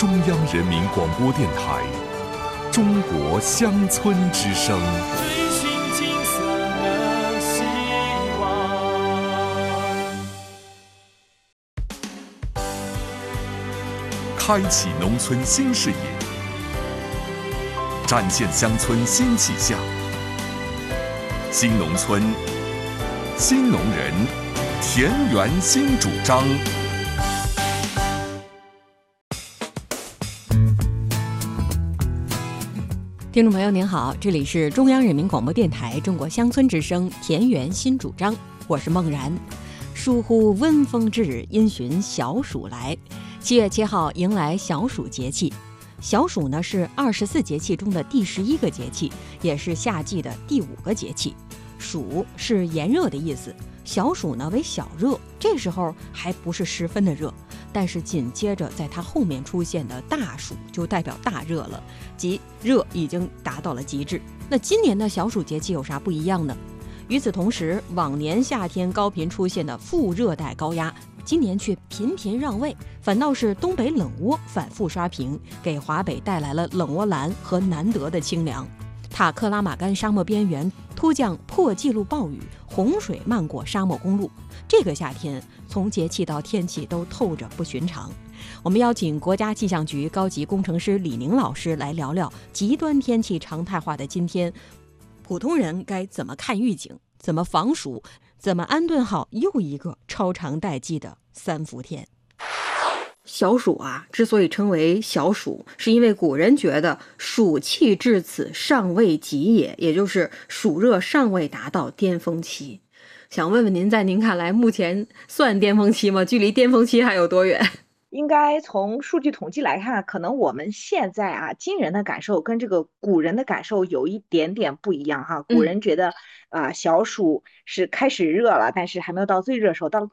中央人民广播电台中国乡村之声。 追寻金色的希望， 开启农村新视野，展现乡村新气象。新农村，新农人，田园新主张。 听众朋友您好，这里是中央人民广播电台中国乡村之声田园新主张，我是孟然。疏忽温风至，因循小暑来。7月7号迎来小暑节气。小暑呢是24节气中的第11个节气，也是夏季的第5个节气。暑是炎热的意思，小暑呢为小热，这时候还不是十分的热，但是紧接着在它后面出现的大暑就代表大热了，即热已经达到了极致。那今年的小暑节气有啥不一样呢？与此同时，往年夏天高频出现的副热带高压，今年却频频让位，反倒是东北冷涡反复刷屏，给华北带来了冷涡蓝和难得的清凉。塔克拉玛干沙漠边缘突降破纪录暴雨，洪水漫过沙漠公路。这个夏天从节气到天气都透着不寻常。我们邀请国家气象局高级工程师李宁老师来聊聊极端天气常态化的今天，普通人该怎么看预警，怎么防暑，怎么安顿好又一个超长待机的3伏天。小暑啊，之所以称为小暑，是因为古人觉得暑气至此尚未极也，也就是暑热尚未达到巅峰期。想问问您，在您看来，目前算巅峰期吗？距离巅峰期还有多远？ 应该从数据统计来看，可能我们现在今人的感受跟这个古人的感受有一点点不一样哈。古人觉得小暑是开始热了，但是还没有到最热的时候，到了